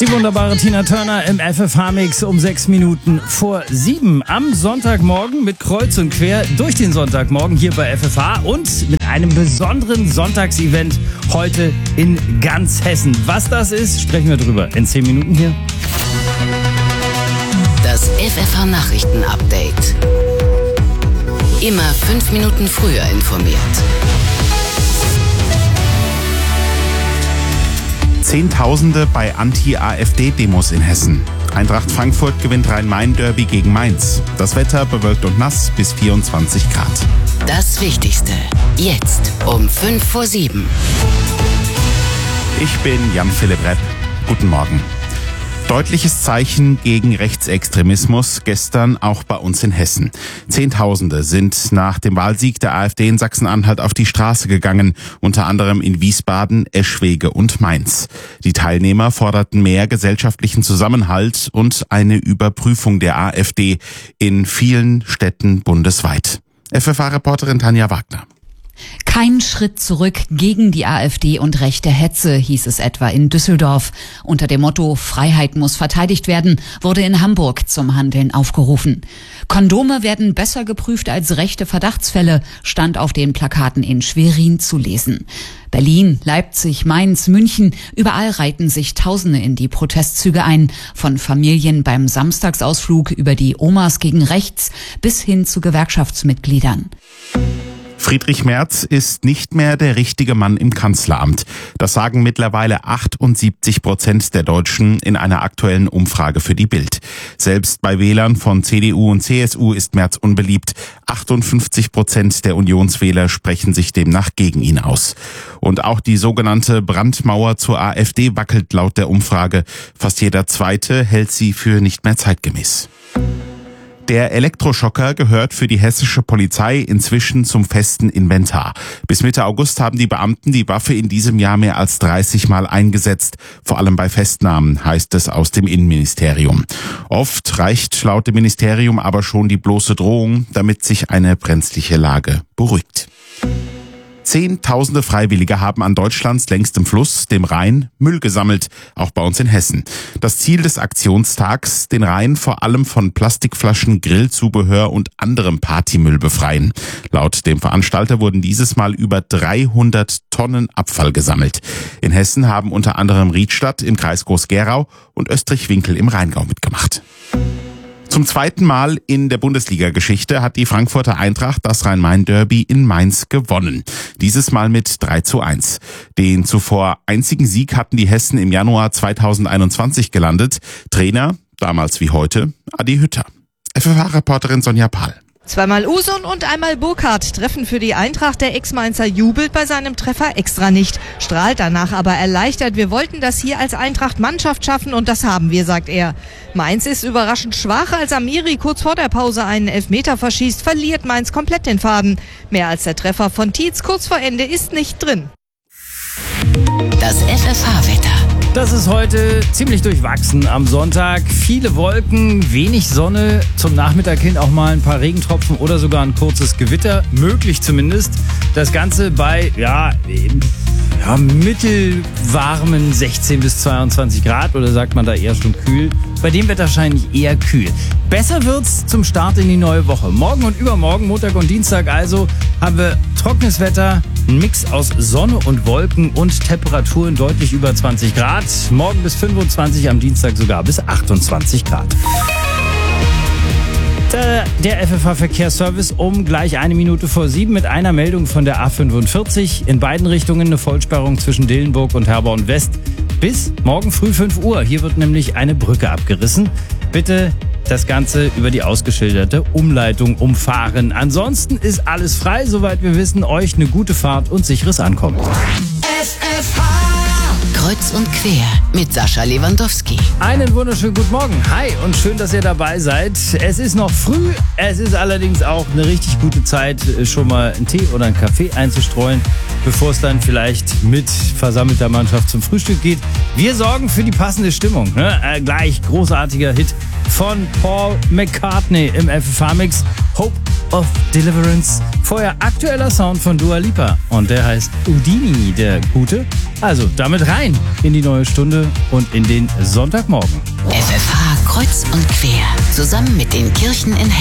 Die wunderbare Tina Turner im FFH-Mix um 6 Minuten vor 7 am Sonntagmorgen mit Kreuz und Quer durch den Sonntagmorgen hier bei FFH und mit einem besonderen Sonntagsevent heute in ganz Hessen. Was das ist, sprechen wir drüber in 10 Minuten hier. Das FFH-Nachrichten-Update. Immer 5 Minuten früher informiert. Zehntausende bei Anti-AfD-Demos in Hessen. Eintracht Frankfurt gewinnt Rhein-Main-Derby gegen Mainz. Das Wetter bewölkt und nass bis 24 Grad. Das Wichtigste. Jetzt um 5 vor 7. Ich bin Jan-Philipp Repp. Guten Morgen. Deutliches Zeichen gegen Rechtsextremismus gestern auch bei uns in Hessen. Zehntausende sind nach dem Wahlsieg der AfD in Sachsen-Anhalt auf die Straße gegangen, unter anderem in Wiesbaden, Eschwege und Mainz. Die Teilnehmer forderten mehr gesellschaftlichen Zusammenhalt und eine Überprüfung der AfD in vielen Städten bundesweit. FFH-Reporterin Tanja Wagner. Kein Schritt zurück gegen die AfD und rechte Hetze, hieß es etwa in Düsseldorf. Unter dem Motto Freiheit muss verteidigt werden, wurde in Hamburg zum Handeln aufgerufen. Kondome werden besser geprüft als rechte Verdachtsfälle, stand auf den Plakaten in Schwerin zu lesen. Berlin, Leipzig, Mainz, München, überall reihten sich Tausende in die Protestzüge ein. Von Familien beim Samstagsausflug über die Omas gegen rechts bis hin zu Gewerkschaftsmitgliedern. Friedrich Merz ist nicht mehr der richtige Mann im Kanzleramt. Das sagen mittlerweile 78% der Deutschen in einer aktuellen Umfrage für die Bild. Selbst bei Wählern von CDU und CSU ist Merz unbeliebt. 58% der Unionswähler sprechen sich demnach gegen ihn aus. Und auch die sogenannte Brandmauer zur AfD wackelt laut der Umfrage. Fast jeder Zweite hält sie für nicht mehr zeitgemäß. Der Elektroschocker gehört für die hessische Polizei inzwischen zum festen Inventar. Bis Mitte August haben die Beamten die Waffe in diesem Jahr mehr als 30 Mal eingesetzt. Vor allem bei Festnahmen, heißt es aus dem Innenministerium. Oft reicht laut dem Ministerium aber schon die bloße Drohung, damit sich eine brenzliche Lage beruhigt. Zehntausende Freiwillige haben an Deutschlands längstem Fluss, dem Rhein, Müll gesammelt, auch bei uns in Hessen. Das Ziel des Aktionstags, den Rhein vor allem von Plastikflaschen, Grillzubehör und anderem Partymüll befreien. Laut dem Veranstalter wurden dieses Mal über 300 Tonnen Abfall gesammelt. In Hessen haben unter anderem Riedstadt im Kreis Groß-Gerau und Österreich-Winkel im Rheingau mitgemacht. Zum zweiten Mal in der Bundesliga-Geschichte hat die Frankfurter Eintracht das Rhein-Main-Derby in Mainz gewonnen. Dieses Mal mit 3:1. Den zuvor einzigen Sieg hatten die Hessen im Januar 2021 gelandet. Trainer, damals wie heute, Adi Hütter. FFH-Reporterin Sonja Pahl. Zweimal Usun und einmal Burkhardt treffen für die Eintracht. Der Ex-Mainzer jubelt bei seinem Treffer extra nicht, strahlt danach aber erleichtert. Wir wollten das hier als Eintracht Mannschaft schaffen und das haben wir, sagt er. Mainz ist überraschend schwach, als Amiri kurz vor der Pause einen Elfmeter verschießt, verliert Mainz komplett den Faden. Mehr als der Treffer von Tietz kurz vor Ende ist nicht drin. Das FFH-Wetter. Das ist heute ziemlich durchwachsen am Sonntag. Viele Wolken, wenig Sonne, zum Nachmittag hin auch mal ein paar Regentropfen oder sogar ein kurzes Gewitter, möglich zumindest. Das Ganze bei mittelwarmen 16 bis 22 Grad oder sagt man da eher schon kühl. Bei dem Wetter wahrscheinlich eher kühl. Besser wird's zum Start in die neue Woche. Morgen und übermorgen, Montag und Dienstag also, haben wir trockenes Wetter, ein Mix aus Sonne und Wolken und Temperaturen deutlich über 20 Grad. Morgen bis 25, am Dienstag sogar bis 28 Grad. Der FFH-Verkehrsservice um gleich 1 Minute vor 7 mit einer Meldung von der A45. In beiden Richtungen eine Vollsperrung zwischen Dillenburg und Herborn West bis morgen früh 5 Uhr. Hier wird nämlich eine Brücke abgerissen. Bitte das Ganze über die ausgeschilderte Umleitung umfahren. Ansonsten ist alles frei, soweit wir wissen. Euch eine gute Fahrt und sicheres Ankommen. Kreuz und Quer mit Sascha Lewandowski. Einen wunderschönen guten Morgen. Hi und schön, dass ihr dabei seid. Es ist noch früh, es ist allerdings auch eine richtig gute Zeit, schon mal einen Tee oder einen Kaffee einzustreuen, bevor es dann vielleicht mit versammelter Mannschaft zum Frühstück geht. Wir sorgen für die passende Stimmung. Gleich großartiger Hit von Paul McCartney im FFH-Mix. Hope of Deliverance. Vorher aktueller Sound von Dua Lipa und der heißt Houdini, der gute. Also damit rein in die neue Stunde und in den Sonntagmorgen. FFH kreuz und quer. Zusammen mit den Kirchen in Hessen.